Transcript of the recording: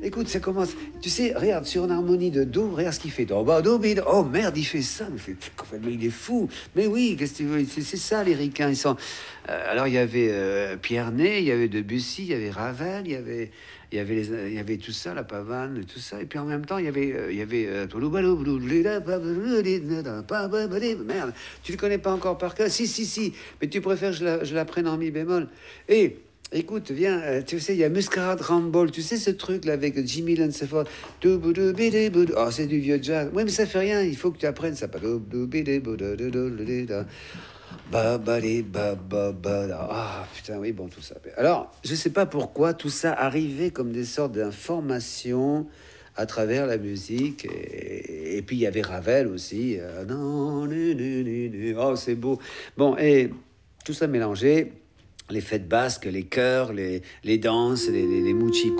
écoute, ça commence. Tu sais, regarde, sur une harmonie de Do, regarde ce qu'il fait. Do, ba, do, bi, do. Oh merde, il fait ça. Mais il est fou. Mais oui, qu'est-ce que tu veux? C'est ça, les ricains. Ils sont. Alors, il y avait Pierre Ney, il y avait Debussy, il y avait Ravel, il y avait tout ça, la pavane, tout ça. Et puis en même temps, merde, tu le connais pas encore par cœur? Si. Mais tu préfères que je la prenne en mi bémol. Et écoute, viens, tu sais, il y a Muscarade Ramble, tu sais ce truc là avec Jimmy Lansford. Oh, c'est du vieux jazz. Oui, mais ça fait rien, il faut que tu apprennes ça. Ah, putain, oui, bon, tout ça. Alors, je sais pas pourquoi tout ça arrivait comme des sortes d'informations à travers la musique. Et puis, il y avait Ravel aussi. Non, oh, c'est beau. Bon, et tout ça mélangé. Les fêtes basques, les chœurs, les danses, les mouchis